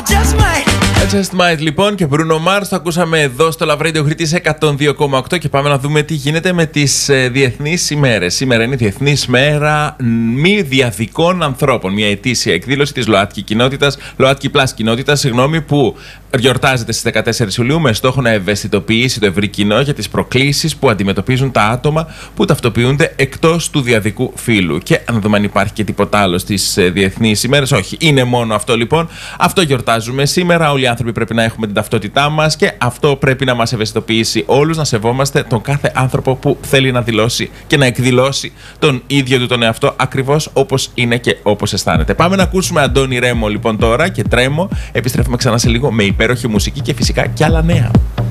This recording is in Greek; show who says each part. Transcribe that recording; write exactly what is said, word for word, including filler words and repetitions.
Speaker 1: just might.
Speaker 2: Just Might λοιπόν και Bruno Mars το ακούσαμε εδώ στο Love Radio Crete εκατόν δύο κόμμα οκτώ και πάμε να δούμε τι γίνεται με τις ε, διεθνείς ημέρες. Σήμερα είναι η Διεθνής Μέρα Μη Διαδικών Ανθρώπων, μια ετήσια εκδήλωση της ΛΟΑΤΚΙ κοινότητας, ΛΟΑΤΚΙ Plus κοινότητας, συγγνώμη, που γιορτάζεται στις δεκατέσσερις Ιουλίου με στόχο να ευαισθητοποιήσει το ευρύ κοινό για τις προκλήσεις που αντιμετωπίζουν τα άτομα που ταυτοποιούνται εκτός του διαδικού φύλου. Και αν δούμε αν υπάρχει και τίποτα άλλο στις ε, διεθνείς ημέρες, όχι, είναι μόνο αυτό λοιπόν. Αυτό γιορτάζουμε σήμερα. Όλοι οι άνθρωποι πρέπει να έχουμε την ταυτότητά μας και αυτό πρέπει να μας ευαισθητοποιήσει όλους, να σεβόμαστε τον κάθε άνθρωπο που θέλει να δηλώσει και να εκδηλώσει τον ίδιο του τον εαυτό ακριβώς όπως είναι και όπως αισθάνεται. Πάμε να ακούσουμε Αντώνη Ρέμο λοιπόν τώρα και Τρέμο. Επιστρέφουμε ξανά σε λίγο με υπέροχη μουσική και φυσικά κι άλλα νέα.